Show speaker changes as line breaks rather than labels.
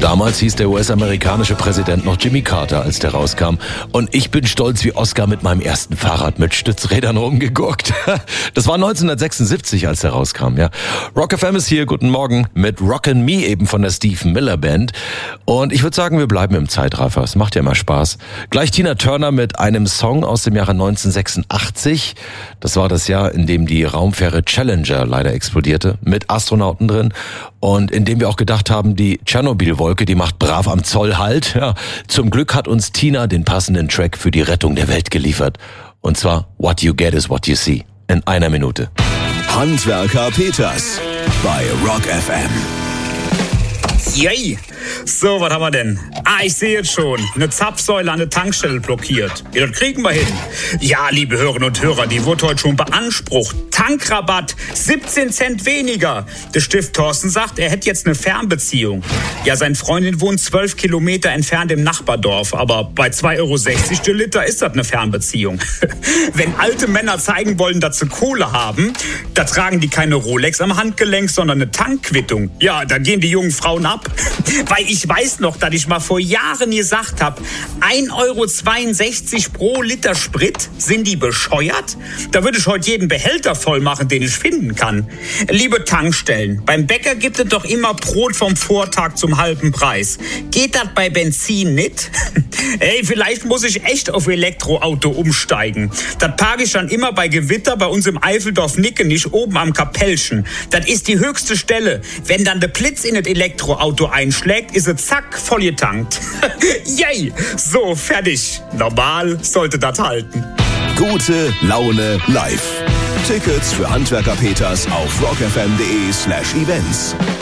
Damals hieß der US-amerikanische Präsident noch Jimmy Carter, als der rauskam. Und ich bin stolz wie Oscar mit meinem ersten Fahrrad mit Stützrädern rumgegurkt. Das war 1976, als der rauskam, ja. Rock FM ist hier, guten Morgen, mit Rockin' Me, eben von der Steve Miller Band. Und ich würde sagen, wir bleiben im Zeitraffer. Es macht ja immer Spaß. Gleich Tina Turner mit einem Song aus dem Jahre 1986. Das war das Jahr, in dem die Raumfähre Challenger leider explodierte, mit Astronauten drin. Und in dem wir auch gedacht haben, die Tschernobyl-Wolke, die macht brav am Zoll Halt. Ja, zum Glück hat uns Tina den passenden Track für die Rettung der Welt geliefert. Und zwar What You Get Is What You See. In einer Minute.
Handwerker Peters bei Rock FM.
Yay! So, was haben wir denn? Ich sehe jetzt schon. Eine Zapfsäule an der Tankstelle blockiert. Ja, das kriegen wir hin. Ja, liebe Hörerinnen und Hörer, die wurde heute schon beansprucht. Tankrabatt, 17 Cent weniger. Der Stift Thorsten sagt, er hätte jetzt eine Fernbeziehung. Ja, seine Freundin wohnt 12 Kilometer entfernt im Nachbardorf. Aber bei 2,60 € der Liter ist das eine Fernbeziehung. Wenn alte Männer zeigen wollen, dass sie Kohle haben, da tragen die keine Rolex am Handgelenk, sondern eine Tankquittung. Ja, da gehen die jungen Frauen ab. Weil ich weiß noch, dass ich mal vor Jahren gesagt habe, 1,62 € pro Liter Sprit, sind die bescheuert? Da würde ich heute jeden Behälter voll machen, den ich finden kann. Liebe Tankstellen, beim Bäcker gibt es doch immer Brot vom Vortag zum halben Preis. Geht das bei Benzin nicht? Ey, vielleicht muss ich echt auf Elektroauto umsteigen. Das parke ich dann immer bei Gewitter bei uns im Eifeldorf-Nickenich oben am Kapellchen. Das ist die höchste Stelle. Wenn dann der Blitz in das Elektroauto einschlägt, ist es zack, voll getankt. Yay! So, fertig. Normal sollte das halten.
Gute Laune live. Tickets für Handwerker Peters auf rockfm.de/events.